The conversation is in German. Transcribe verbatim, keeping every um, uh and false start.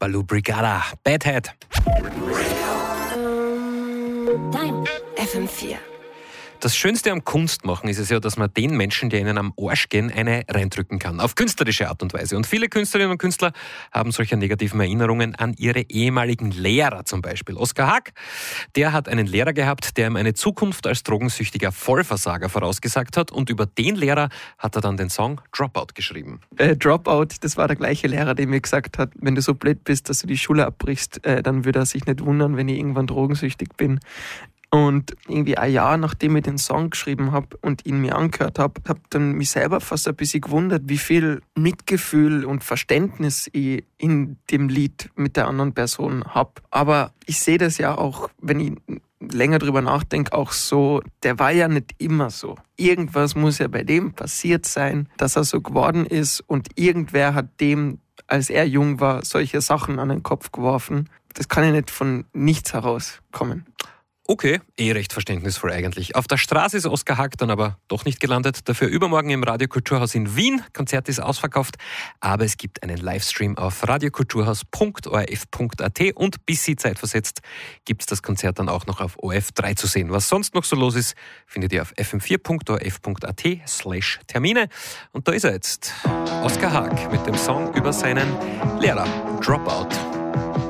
Baloo Brigada, Bad Head. Dein F M vier. Das Schönste am Kunstmachen ist es ja, dass man den Menschen, die ihnen am Arsch gehen, eine reindrücken kann. Auf künstlerische Art und Weise. Und viele Künstlerinnen und Künstler haben solche negativen Erinnerungen an ihre ehemaligen Lehrer zum Beispiel. Oskar Hack, der hat einen Lehrer gehabt, der ihm eine Zukunft als drogensüchtiger Vollversager vorausgesagt hat. Und über den Lehrer hat er dann den Song Dropout geschrieben. Äh, Dropout, das war der gleiche Lehrer, der mir gesagt hat, wenn du so blöd bist, dass du die Schule abbrichst, äh, dann würde er sich nicht wundern, wenn ich irgendwann drogensüchtig bin. Und irgendwie ein Jahr, nachdem ich den Song geschrieben habe und ihn mir angehört habe, habe dann mich selber fast ein bisschen gewundert, wie viel Mitgefühl und Verständnis ich in dem Lied mit der anderen Person habe. Aber ich sehe das ja auch, wenn ich länger drüber nachdenke, auch so, der war ja nicht immer so. Irgendwas muss ja bei dem passiert sein, dass er so geworden ist und irgendwer hat dem, als er jung war, solche Sachen an den Kopf geworfen. Das kann ja nicht von nichts herauskommen. Okay, eh recht verständnisvoll eigentlich. Auf der Straße ist Oskar Hack dann aber doch nicht gelandet. Dafür übermorgen im Radiokulturhaus in Wien. Konzert ist ausverkauft, aber es gibt einen Livestream auf radiokulturhaus punkt o r f punkt a t und bis sie Zeit versetzt gibt es das Konzert dann auch noch auf O R F drei zu sehen. Was sonst noch so los ist, findet ihr auf f m vier punkt o r f punkt a t slash Termine. Und da ist er jetzt, Oskar Hack mit dem Song über seinen Lehrer, Dropout.